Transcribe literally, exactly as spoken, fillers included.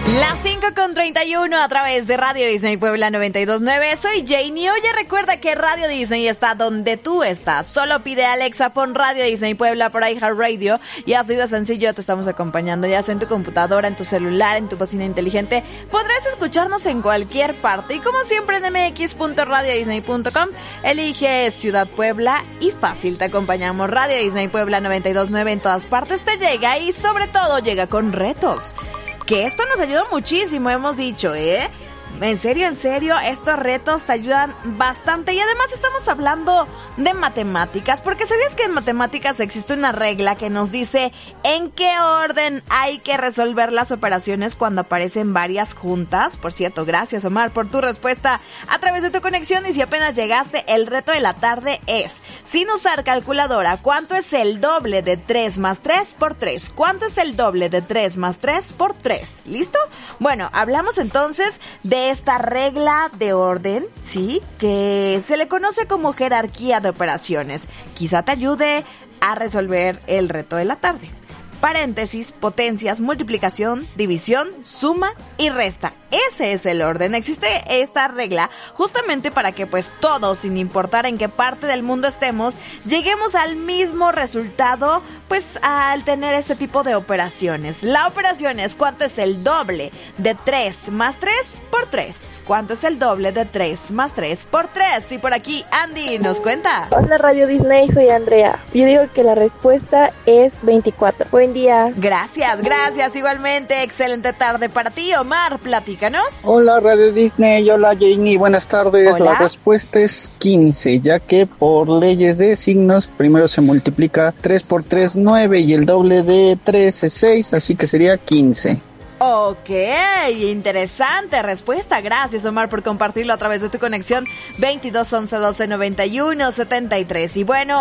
Las cinco con treinta y uno a través de Radio Disney Puebla noventa y dos punto nueve. Soy Janie. Oye, recuerda que Radio Disney está donde tú estás. Solo pide a Alexa, pon Radio Disney Puebla por iHeartRadio y así de sencillo te estamos acompañando, ya sea en tu computadora, en tu celular, en tu bocina inteligente. Podrás escucharnos en cualquier parte y como siempre en m x punto radio disney punto com elige Ciudad Puebla y fácil te acompañamos. Radio Disney Puebla noventa y dos punto nueve en todas partes te llega y sobre todo llega con retos. Que esto nos ayuda muchísimo, hemos dicho, ¿eh? En serio, en serio, estos retos te ayudan bastante y además estamos hablando de matemáticas, porque ¿sabías que en matemáticas existe una regla que nos dice en qué orden hay que resolver las operaciones cuando aparecen varias juntas? Por cierto, gracias Omar por tu respuesta a través de tu conexión y si apenas llegaste, el reto de la tarde es, sin usar calculadora, ¿cuánto es el doble de tres más tres por tres? ¿Cuánto es el doble de tres más tres por tres? ¿Listo? Bueno, hablamos entonces de esta regla de orden, ¿sí? Que se le conoce como jerarquía de operaciones. Quizá te ayude a resolver el reto de la tarde. Paréntesis, potencias, multiplicación, división, suma y resta. Ese es el orden. Existe esta regla justamente para que pues todos, sin importar en qué parte del mundo estemos, lleguemos al mismo resultado pues al tener este tipo de operaciones. La operación es ¿cuánto es el doble de tres más tres por tres? ¿Cuánto es el doble de tres más tres por tres? Y por aquí Andy nos cuenta. Hola Radio Disney, soy Andrea. Yo digo que la respuesta es veinticuatro. Buen día. Gracias, gracias. Igualmente, excelente tarde para ti. Omar, platícanos. Hola Radio Disney, hola Janie, buenas tardes. Hola. La respuesta es quince, ya que por leyes de signos primero se multiplica tres por tres, nueve y el doble de tres es seis, así que sería quince. Ok, interesante respuesta. Gracias Omar por compartirlo a través de tu conexión veintidós once doce noventa y uno setenta y tres. Y bueno,